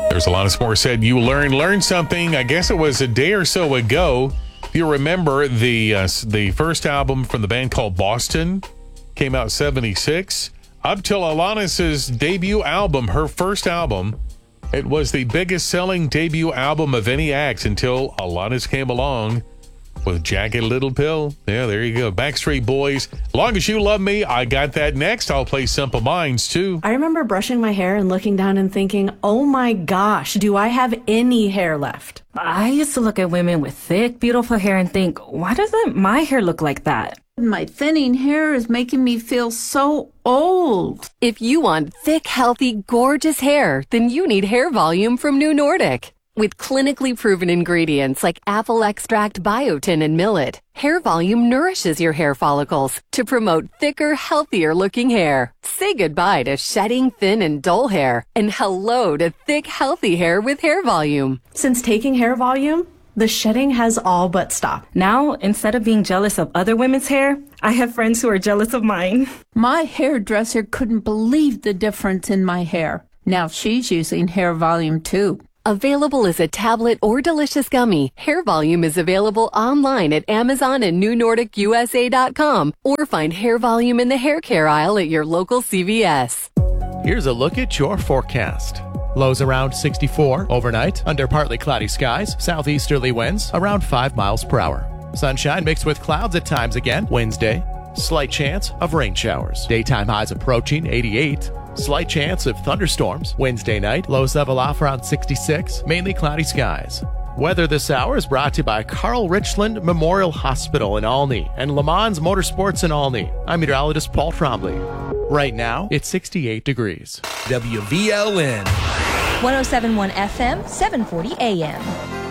There's Alanis Morissette. You learned something. I guess it was a day or so ago. If you remember, the first album from the band called Boston came out 76. Up till Alanis's debut album, her first album, it was the biggest selling debut album of any act until Alanis came along with Jagged Little Pill. Yeah, there you go. Backstreet Boys. Long as You Love Me, I got that next. I'll play Simple Minds, too. I remember brushing my hair and looking down and thinking, oh my gosh, do I have any hair left? I used to look at women with thick, beautiful hair and think, why doesn't my hair look like that? My thinning hair is making me feel so old. If you want thick, healthy, gorgeous hair, then you need Hair Volume from New Nordic. With clinically proven ingredients like apple extract, biotin, and millet, Hair Volume nourishes your hair follicles to promote thicker, healthier looking hair. Say goodbye to shedding, thin, and dull hair, and hello to thick, healthy hair with Hair Volume. Since taking Hair Volume, the shedding has all but stopped. Now, instead of being jealous of other women's hair, I have friends who are jealous of mine. My hairdresser couldn't believe the difference in my hair. Now she's using Hair Volume too. Available as a tablet or delicious gummy, Hair Volume is available online at Amazon and NewNordicUSA.com, or find Hair Volume in the hair care aisle at your local CVS. Here's a look at your forecast. Lows around 64 overnight, under partly cloudy skies, southeasterly winds around 5 miles per hour. Sunshine mixed with clouds at times again Wednesday. Slight chance of rain showers. Daytime highs approaching 88. Slight chance of thunderstorms. Wednesday night, lows level off around 66, mainly cloudy skies. Weather this hour is brought to you by Carl Richland Memorial Hospital in Olney and Le Mans Motorsports in Olney. I'm meteorologist Paul Trombley. Right now, it's 68 degrees. WVLN 107.1 FM, 740 AM.